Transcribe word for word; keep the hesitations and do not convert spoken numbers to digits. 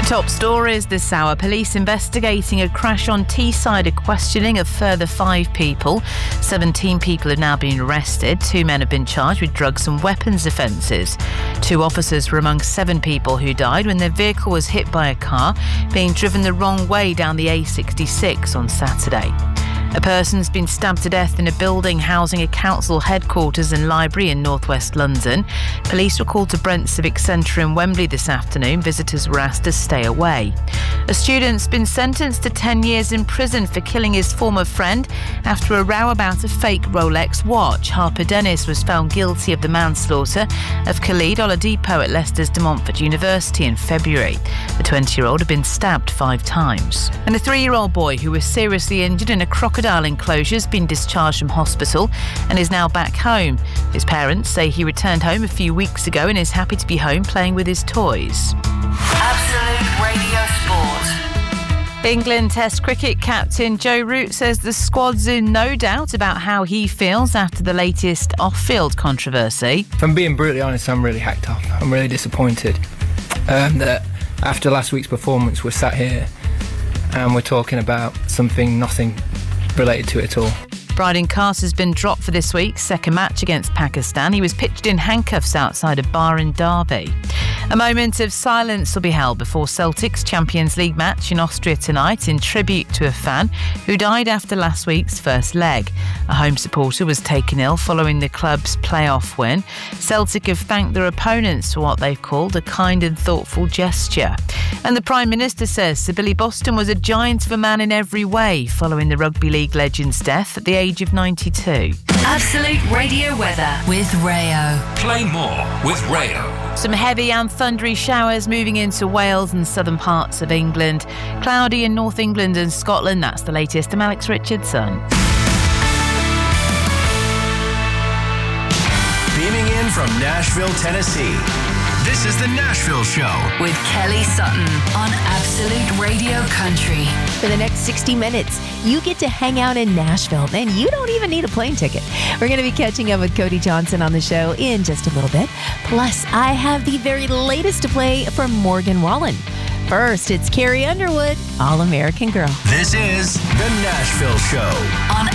Top stories this hour. Police investigating a crash on Teesside, a questioning of further five people. seventeen people have now been arrested. Two men have been charged with drugs and weapons offences. Two officers were among seven people who died when their vehicle was hit by a car being driven the wrong way down the A sixty-six on Saturday. A person's been stabbed to death in a building housing a council headquarters and library in northwest London. Police were called to Brent Civic Centre in Wembley this afternoon. Visitors were asked to stay away. A student's been sentenced to ten years in prison for killing his former friend after a row about a fake Rolex watch. Harper Dennis was found guilty of the manslaughter of Khalid Oladipo at Leicester's De Montfort University in February. The twenty-year-old had been stabbed five times. And a three-year-old boy who was seriously injured in a crocodile enclosure has been discharged from hospital and is now back home. His parents say he returned home a few weeks ago and is happy to be home playing with his toys. Absolute Radio Sport. England Test cricket captain Joe Root says the squad's in no doubt about how he feels after the latest off-field controversy. If I'm being brutally honest, I'm really hacked off. I'm really disappointed um, that after last week's performance we're sat here and we're talking about something nothing related to it at all. Bryden Carter's been dropped for this week's second match against Pakistan. He was pitched in handcuffs outside a bar in Derby. A moment of silence will be held before Celtic's Champions League match in Austria tonight in tribute to a fan who died after last week's first leg. A home supporter was taken ill following the club's playoff win. Celtic have thanked their opponents for what they've called a kind and thoughtful gesture. And the Prime Minister says Sir Billy Boston was a giant of a man in every way following the rugby league legend's death at the age of ninety-two. Absolute Radio weather with Rayo. Play more with Rayo. Some heavy and thundery showers moving into Wales and southern parts of England. Cloudy in North England and Scotland. That's the latest. I'm Alex Richardson. Beaming in from Nashville, Tennessee. This is The Nashville Show with Kelly Sutton on Absolute Radio Country. For the next sixty minutes, you get to hang out in Nashville. Then you don't even need a plane ticket. We're going to be catching up with Cody Johnson on the show in just a little bit. Plus, I have the very latest to play from Morgan Wallen. First, it's Carrie Underwood, All-American Girl. This is The Nashville Show on